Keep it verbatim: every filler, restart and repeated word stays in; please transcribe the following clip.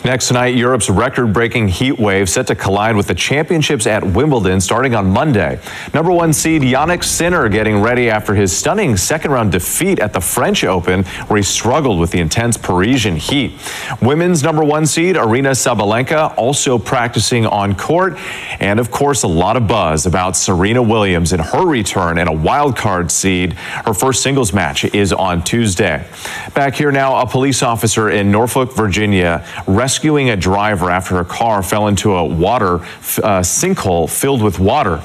Next tonight, Europe's record-breaking heat wave set to collide with the championships at Wimbledon starting on Monday. Number one seed Jannik Sinner getting ready after his stunning second-round defeat at the French Open, where he struggled with the intense Parisian heat. Women's number one seed Aryna Sabalenka also practicing on court. And, of course, a lot of buzz about Serena Williams and her return and a wild card seed. Her first singles match is on Tuesday. Back here now, a police officer in Norfolk, Virginia, rescuing a driver after her car fell into a water uh, sinkhole filled with water.